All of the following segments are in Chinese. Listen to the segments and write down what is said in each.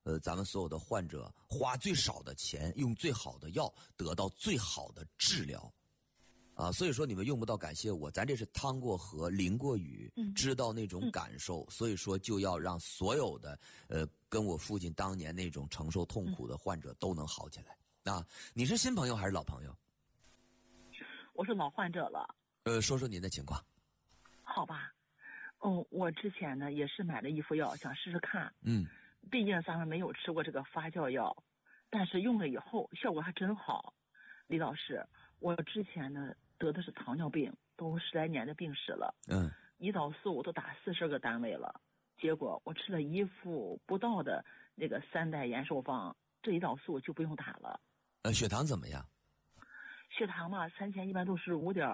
咱们所有的患者花最少的钱，用最好的药，得到最好的治疗。所以说你们用不到感谢我，咱这是趟过河淋过雨，知道那种感受，所以说就要让所有的跟我父亲当年那种承受痛苦的患者都能好起来。你是新朋友还是老朋友？ 我是老患者了。 说说您的情况。 好吧，我之前呢也是买了一副药想试试看，毕竟咱们没有吃过这个发酵药，但是用了以后效果还真好。李老师，我之前呢得的是糖尿病，都10来年的病史了，胰岛素都打40个单位了，结果我吃了1副不到的那个3代延寿方，这胰岛素就不用打了。 血糖怎么样？ 血糖嘛，3前一般都是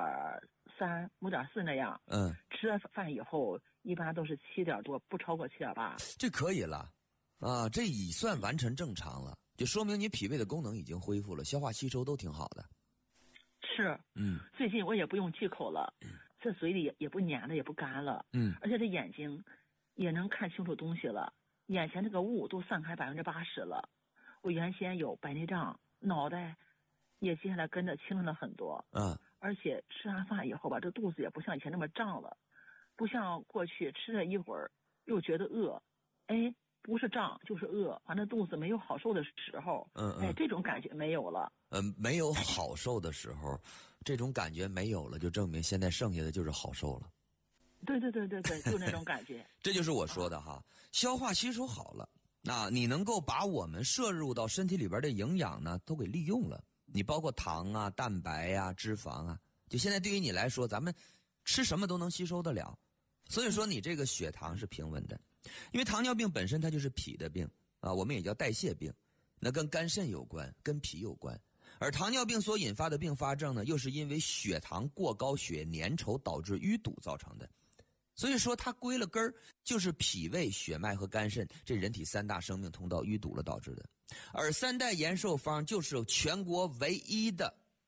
5.3、5.4那样。吃了饭以后一般都是7点多，不超过7.8。这可以了，这已算完全正常了，就说明你脾胃的功能已经恢复了，消化吸收都挺好的。 是，最近我也不用忌口了，这嘴里也不黏了，也不干了，而且这眼睛也能看清楚东西了，眼前这个雾都散开80%了。我原先有白内障，脑袋也接下来跟着轻了很多，而且吃完饭以后吧，这肚子也不像以前那么胀了，不像过去吃了一会儿又觉得饿，不是胀就是饿，反正肚子没有好受的时候，这种感觉没有了。 没有好受的时候，这种感觉没有了，就证明现在剩下的就是好受了。 对，就那种感觉。 这就是我说的哈，消化吸收好了，你能够把我们摄入到身体里边的营养呢，都给利用了。你包括糖啊、蛋白啊、脂肪啊，就现在对于你来说，咱们吃什么都能吸收得了。所以说你这个血糖是平稳的，因为糖尿病本身它就是脾的病我们也叫代谢病，那跟肝肾有关，跟脾有关。而糖尿病所引发的并发症呢，又是因为血糖过高、血粘稠导致淤堵造成的。所以说它归了根儿，就是脾胃、血脉和肝肾这人体3大生命通道淤堵了导致的。而3代延寿方就是全国唯一的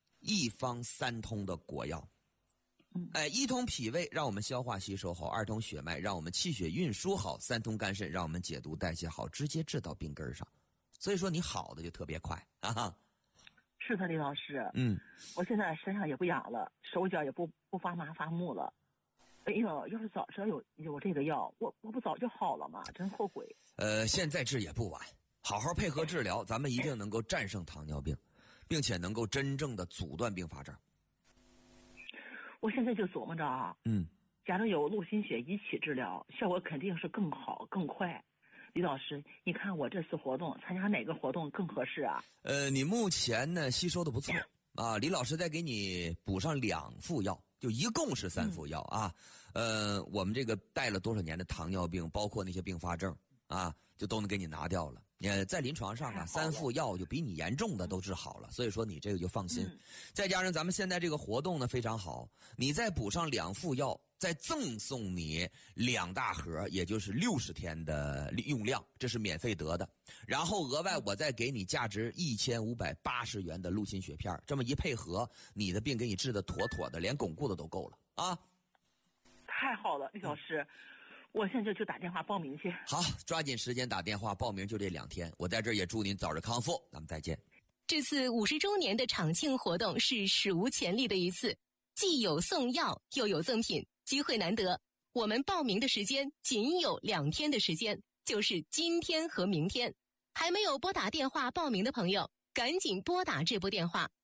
1方3通的国药。1通脾胃让我们消化吸收好，2通血脉让我们气血运输好，3通肝肾让我们解毒代谢好，直接治到病根上。所以说你好的就特别快是的，李老师。我现在身上也不痒了，手脚也不发麻发木了。要是早知道有这个药，我不早就好了吗？真后悔。 现在治也不晚，好好配合治疗，咱们一定能够战胜糖尿病，并且能够真正的阻断并发症。 我现在就琢磨着假如有陆心血一起治疗，效果肯定是更好更快。李老师，你看我这次活动参加哪个活动更合适啊？ 你目前呢吸收的不错李老师再给你补上2副药，就一共是3副药我们这个带了多少年的糖尿病，包括那些并发症就都能给你拿掉了。在临床上3副药就比你严重的都治好了，所以说你这个就放心。再加上咱们现在这个活动呢非常好，你再补上2副药，再赠送你2大盒，也就是60天的用量，这是免费得的。然后额外我再给你价值1580元的陆心血片，这么一配合，你的病给你治得妥妥的，连巩固的都够了太好了，李老师。我现在就打电话报名去。 好，抓紧时间打电话报名，就这2天。我在这儿也祝您早日康复，咱们再见。 这次50周年的厂庆活动是史无前例的一次，既有送药又有赠品，机会难得。我们报名的时间仅有2天的时间，就是今天和明天。还没有拨打电话报名的朋友，赶紧拨打这部电话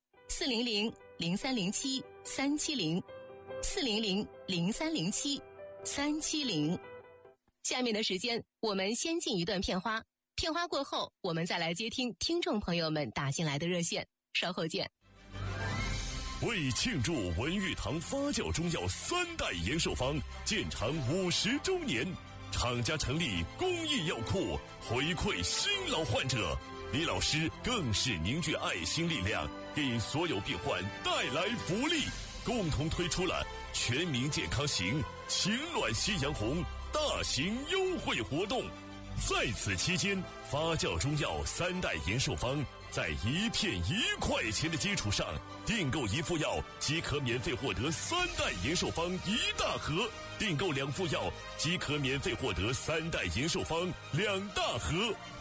400-0307-370，400-0307-370。下面的时间我们先进一段片花，片花过后我们再来接听听众朋友们打进来的热线，稍后见。 为庆祝文玉堂发酵中药3代延寿方建厂50周年，厂家成立公益药库，回馈新老患者。李老师更是凝聚爱心力量，给所有病患带来福利，共同推出了全民健康行、情暖夕阳红大型优惠活动。在此期间，发酵中药3代延寿方在1片1块钱的基础上，订购1副药即可免费获得3代延寿方1大盒，订购2副药即可免费获得3代延寿方2大盒。